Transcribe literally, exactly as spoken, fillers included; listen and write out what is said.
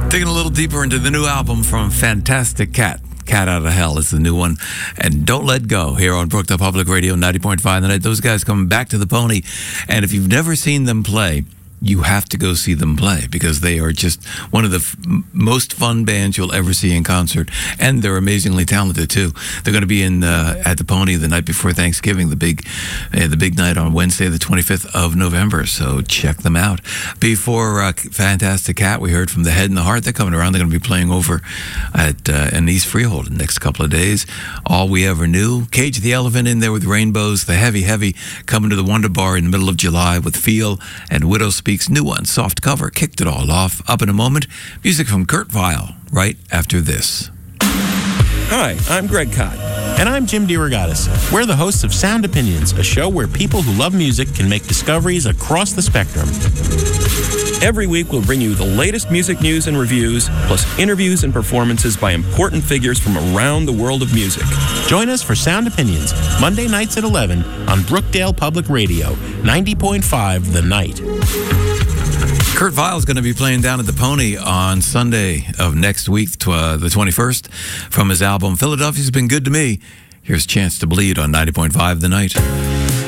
Digging a little deeper into the new album from Fantastic Cat. Cat Out of Hell is the new one. And Don't Let Go here on Brookdale Public Radio, ninety point five the night. Those guys coming back to the Pony. And if you've never seen them play, you have to go see them play because they are just one of the f- most fun bands you'll ever see in concert. And they're amazingly talented, too. They're going to be in uh, at the Pony the night before Thanksgiving, the big uh, the big night on Wednesday, the twenty-fifth of November. So check them out. Before uh, Fantastic Cat, we heard from The Head and the Heart. They're coming around. They're going to be playing over at uh, in East Freehold in the next couple of days. All We Ever Knew. Cage the Elephant in there with Rainbows. The Heavy Heavy coming to the Wonder Bar in the middle of July with Feel. And Widow Speaks. New one, Soft Cover, kicked it all off. Up in a moment, music from Kurt Vile, right after this. Hi, I'm Greg Kot. And I'm Jim DeRogatis. We're the hosts of Sound Opinions, a show where people who love music can make discoveries across the spectrum. Every week we'll bring you the latest music news and reviews, plus interviews and performances by important figures from around the world of music. Join us for Sound Opinions, Monday nights at eleven on Brookdale Public Radio, ninety point five The Night. Kurt Vile is going to be playing down at the Pony on Sunday of next week, tw- uh, the twenty-first, from his album Philadelphia's Been Good to Me. Here's Chance to Bleed on ninety point five The Night.